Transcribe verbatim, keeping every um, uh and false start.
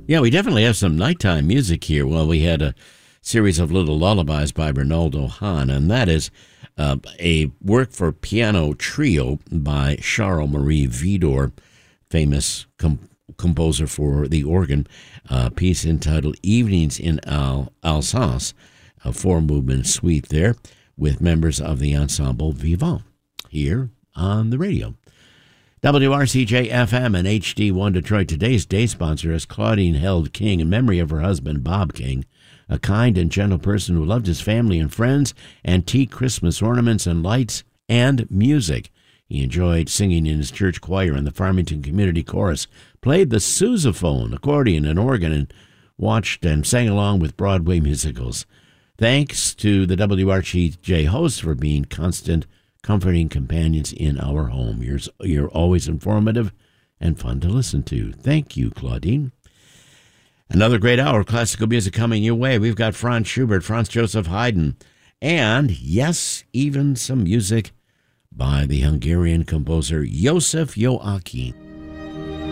Yeah, we definitely have some nighttime music here. Well, we had a series of little lullabies by Bernardo Hahn, and that is uh, a work for piano trio by Charles Marie Widor, famous com- composer for the organ, a piece entitled Evenings in Al- Alsace, a four-movement suite there with members of the Ensemble Vivant here on the radio. W R C J F M and H D one Detroit. Today's day sponsor is Claudine Held King in memory of her husband, Bob King, a kind and gentle person who loved his family and friends, antique Christmas ornaments and lights, and music. He enjoyed singing in his church choir and the Farmington Community Chorus, played the sousaphone, accordion, and organ, and watched and sang along with Broadway musicals. Thanks to the W R C J hosts for being constant comforting companions in our home. You're, you're always informative and fun to listen to. Thank you, Claudine. Another great hour of classical music coming your way. We've got Franz Schubert, Franz Joseph Haydn, and, yes, even some music by the Hungarian composer Joseph Joachim.